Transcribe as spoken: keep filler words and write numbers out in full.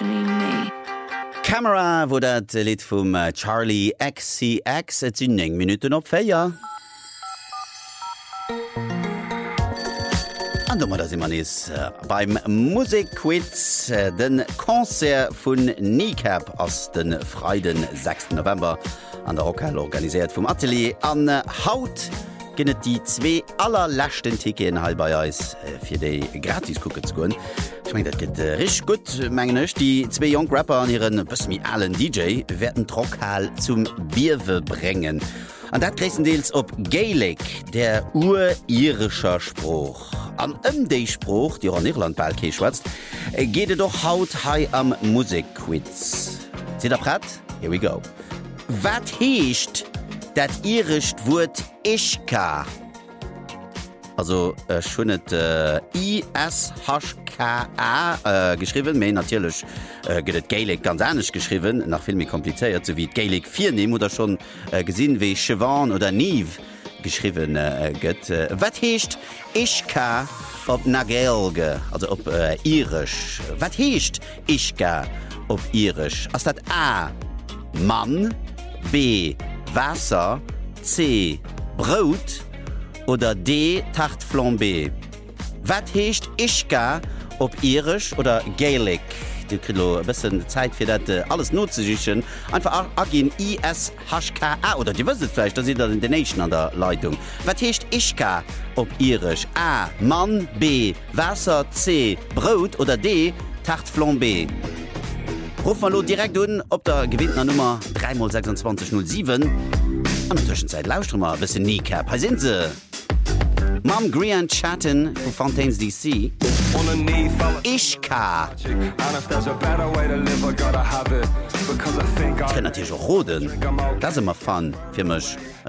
actually me. Camera wo dat Lied vum Charlie X C X et sinn eng Minuten op Féier. An dommer dat man is äh, beim Musikquiz äh, den Konzert vun Kneecap ass den Freiden sechsten November an der Rockhall organisiert vum Atelier an äh, Haut ginnet die zwee allerlächten Ticketen halber Eis äh, fir déi gratis kucken zu goen. Ich mein, dat geht äh, rich gut menggeneg. Die zwei Young Rapper an ihren bësmi allen D J werden Rockhall zum Bierwe bringen. An dat gréessendeels op Gaelic, der uririscher Spruch. An ëm déi Spruch, Di an Irland Balkee schwatzt, äh, geht doch haut hai am Musikquiz. Seht ihr bereit? Here we go. Wat heescht dat irischt Wort Ischka? Also äh, schon net äh, I S H K A äh, geschrieben, méi natürlich äh, gët Gaelic ganz anders geschrieben, nach filmi kompliziert, so wie Gaelic vier nehmen oder schon äh, gesinn wie Siobhan oder Niamh geschrieben äh, gëtt. Äh, wat heescht Ischka op Nagelge, also op äh, irisch? Wat heescht Ischka op irisch? Ass dat A Mann, B Wasser, C Brot oder D Tarte flambée? Wat heescht Ischka op irisch oder Gaelic? Du kriegst ein bisschen Zeit für das äh, alles notzusichern. Einfach agin I S H K A oder die wisst vielleicht, da seht ihr in der Nation an der Leitung. Was heisst Ischka op irisch? A. Mann, B. Wasser, C. Brot oder D. Tarte flambée? Ruf mal direkt an, ob der gewinnt Nummer drei mal sechsundzwanzig null sieben. An der Zwischenzeit lauscht mal ein bisschen Kneecap. Hier sind sie. Mom Grian Chatten von Fontaines D C. Ischka. Ich kann natürlich auch roden. Das ist immer fun für mich.